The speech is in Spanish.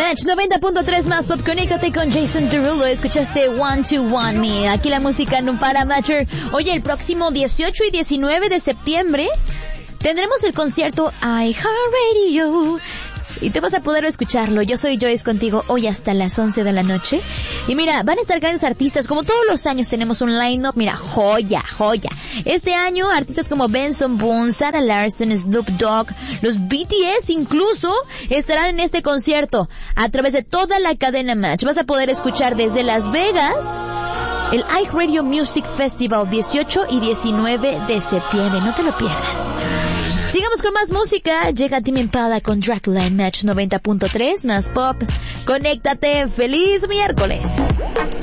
Match 90.3 más pop. Conéctate con Jason Derulo. Escuchaste One to Want Me. Aquí la música no para, Matcher. Oye, el próximo 18 y 19 de septiembre tendremos el concierto iHeartRadio. Y te vas a poder escucharlo. Yo soy Joyce contigo hoy hasta las 11 de la noche. Y mira, van a estar grandes artistas. Como todos los años tenemos un line-up, mira, joya. Este año, artistas como Benson Boone, Sarah Larson, Snoop Dogg, los BTS incluso estarán en este concierto a través de toda la cadena Match. Vas a poder escuchar desde Las Vegas el iHeartRadio Music Festival 18 y 19 de septiembre. No te lo pierdas. Sigamos con más música. Llega Tame Impala con Dracula en Match 90.3 más pop. Conéctate. ¡Feliz miércoles!